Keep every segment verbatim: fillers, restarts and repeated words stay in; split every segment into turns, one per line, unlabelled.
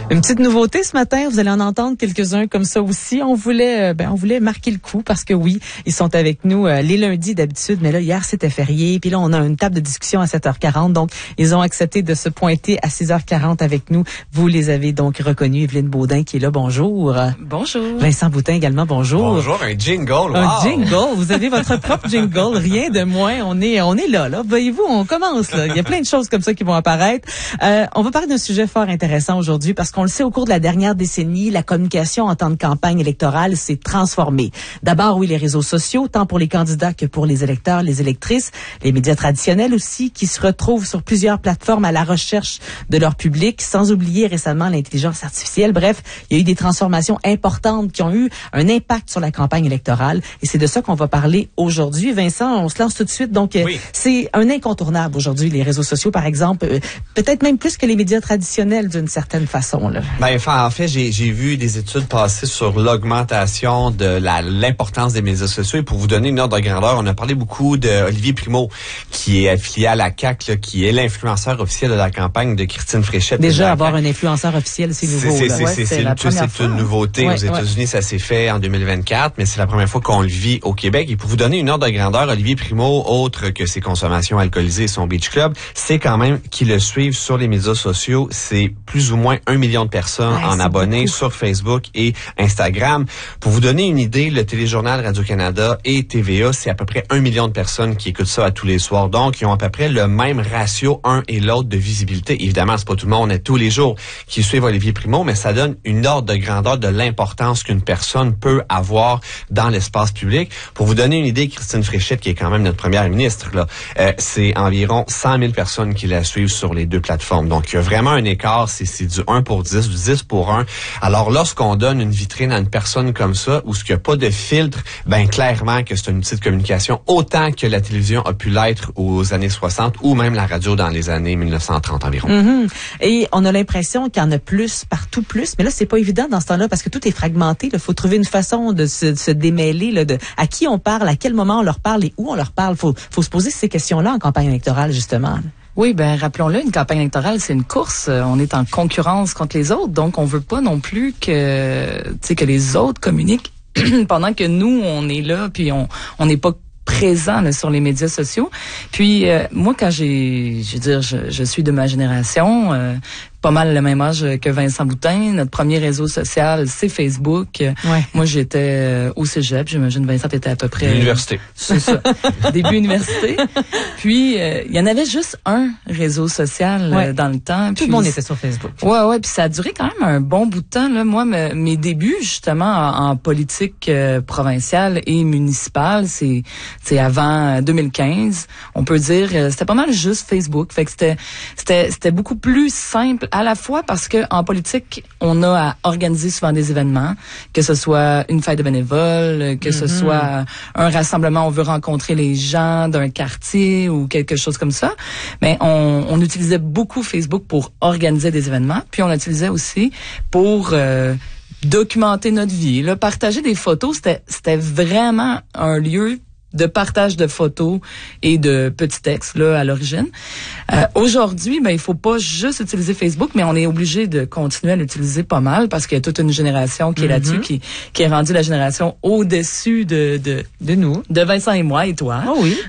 Une petite nouveauté ce matin, vous allez en entendre quelques-uns comme ça aussi. On voulait, ben, on voulait marquer le coup parce que oui, ils sont avec nous euh, les lundis d'habitude, mais là hier c'était férié. Puis là on a une table de discussion à sept heures quarante, donc ils ont accepté de se pointer à six heures quarante avec nous. Vous les avez donc reconnus, Evelyne Baudin qui est là, bonjour.
Bonjour.
Vincent Boutin également, bonjour.
Bonjour, un jingle. Wow.
Un jingle, vous avez votre propre jingle, rien de moins. On est, on est là, là. Voyez-vous, on commence là. Il y a plein de choses comme ça qui vont apparaître. Euh, on va parler d'un sujet fort intéressant aujourd'hui parce qu'on le sait, au cours de la dernière décennie, la communication en temps de campagne électorale s'est transformée. D'abord, oui, les réseaux sociaux, tant pour les candidats que pour les électeurs, les électrices, les médias traditionnels aussi, qui se retrouvent sur plusieurs plateformes à la recherche de leur public, sans oublier récemment l'intelligence artificielle. Bref, il y a eu des transformations importantes qui ont eu un impact sur la campagne électorale et c'est de ça qu'on va parler aujourd'hui. Vincent, on se lance tout de suite. Donc, oui. C'est un incontournable aujourd'hui, les réseaux sociaux, par exemple, euh, peut-être même plus que les médias traditionnels d'une certaine façon, là.
Ben, enfin, en fait, j'ai, j'ai vu des études passer sur l'augmentation de la, l'importance des médias sociaux. Et pour vous donner une ordre de grandeur, on a parlé beaucoup d'Olivier Primo, qui est affilié à la C A Q, là, qui est l'influenceur officiel de la campagne de Christine Fréchette.
Déjà, avoir un influenceur officiel, c'est nouveau.
C'est,
là.
c'est,
Ouais,
c'est,
c'est,
c'est,
la
c'est, c'est
fois.
une nouveauté.
Ouais,
aux États-Unis,
ouais.
Ça s'est fait en deux mille vingt-quatre, mais c'est la première fois qu'on le vit au Québec. Et pour vous donner une ordre de grandeur, Olivier Primo, autre que ses consommations alcoolisées et son beach club, c'est quand même qui le suivent sur les médias sociaux. C'est plus ou moins un million de personnes ouais, en abonnés beaucoup. Sur Facebook et Instagram. Pour vous donner une idée, le téléjournal Radio-Canada et T V A, c'est à peu près un million de personnes qui écoutent ça à tous les soirs. Donc, ils ont à peu près le même ratio un et l'autre de visibilité. Évidemment, c'est pas tout le monde tous les jours qui suivent Olivier Primo, mais ça donne une ordre de grandeur de l'importance qu'une personne peut avoir dans l'espace public. Pour vous donner une idée, Christine Fréchette, qui est quand même notre première ministre, là, euh, c'est environ cent mille personnes qui la suivent sur les deux plateformes. Donc, il y a vraiment un écart, c'est, c'est du un pour dix, du dix pour un. Alors, lorsqu'on donne une vitrine à une personne comme ça, où il n'y a pas de filtre, ben clairement que c'est un outil de communication autant que la télévision a pu l'être aux années soixante ou même la radio dans les années mille neuf cent trente environ.
Mm-hmm. Et on a l'impression qu'il y en a plus, partout plus, mais là, c'est pas évident dans ce temps-là parce que tout est fragmenté. Il faut trouver une façon de se, de se démêler, là, de à qui on parle, à quel moment on leur parle et où on leur parle. Faut, faut se poser ces questions-là en campagne électorale, justement.
Oui, ben rappelons-le, une campagne électorale, c'est une course. On est en concurrence contre les autres, donc on veut pas non plus que, tu sais, que les autres communiquent pendant que nous, on est là, puis on on n'est pas présent là, sur les médias sociaux. Puis euh, moi, quand j'ai, je veux dire, je, je suis de ma génération. Euh, pas mal le même âge que Vincent Boutin. Notre premier réseau social, c'est Facebook.
Ouais.
Moi, j'étais au cégep. J'imagine Vincent était à peu près...
L'université.
C'est ça. Début université. Puis, euh, il y en avait juste un réseau social
ouais.
euh, dans le temps.
Tout
puis,
le monde était sur Facebook.
Ouais, ouais. Puis ça a duré quand même un bon bout de temps. Là. Moi, me, mes débuts, justement, en, en politique euh, provinciale et municipale, c'est, c'est avant deux mille quinze. On peut dire, euh, c'était pas mal juste Facebook. Fait que c'était, c'était, c'était beaucoup plus simple à la fois parce que en politique, on a à organiser souvent des événements, que ce soit une fête de bénévoles, que mm-hmm. ce soit un rassemblement, on veut rencontrer les gens d'un quartier ou quelque chose comme ça. Mais on, on utilisait beaucoup Facebook pour organiser des événements, puis on l'utilisait aussi pour euh, documenter notre vie, là, partager des photos. C'était, c'était vraiment un lieu de partage de photos et de petits textes là à l'origine. Euh, aujourd'hui, ben il faut pas juste utiliser Facebook, mais on est obligé de continuer à l'utiliser pas mal parce qu'il y a toute une génération qui est mm-hmm. là-dessus, qui qui est rendue la génération au-dessus de de
de nous,
de Vincent et moi et toi.
Oh oui.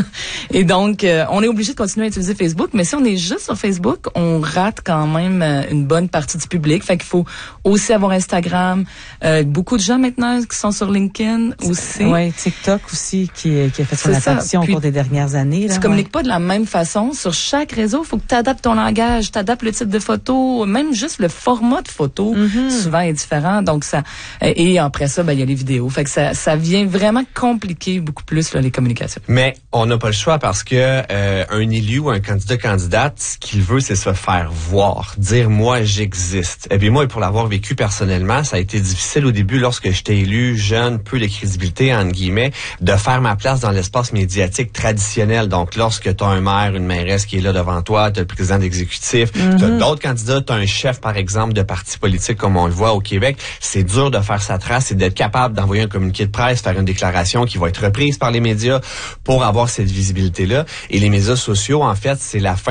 Et donc euh, on est obligé de continuer à utiliser Facebook, mais si on est juste sur Facebook, on rate quand même euh, une bonne partie du public. Fait qu'il faut aussi avoir Instagram. Euh, beaucoup de gens maintenant qui sont sur LinkedIn aussi.
Ouais, TikTok aussi. Qui, qui a fait son
c'est
apparition au cours des dernières années. Là,
tu
ouais.
communiques pas de la même façon sur chaque réseau. Il faut que tu adaptes ton langage, tu adaptes le type de photo, même juste le format de photo, mm-hmm. souvent est différent. Donc ça et après ça, ben il y a les vidéos. Fait que ça, ça vient vraiment compliquer beaucoup plus là, les communications.
Mais on n'a pas le choix parce que euh, un élu ou un candidat candidate, ce qu'il veut, c'est se faire voir, dire moi j'existe. Et puis moi, pour l'avoir vécu personnellement, ça a été difficile au début lorsque j'étais élu, jeune, peu de crédibilité entre guillemets, de faire ma place dans l'espace médiatique traditionnel. Donc, lorsque tu as un maire, une mairesse qui est là devant toi, tu as le président d'exécutif, mm-hmm. tu as d'autres candidats, tu as un chef, par exemple, de parti politique comme on le voit au Québec, c'est dur de faire sa trace et d'être capable d'envoyer un communiqué de presse, faire une déclaration qui va être reprise par les médias pour avoir cette visibilité-là. Et les médias sociaux, en fait, c'est la fin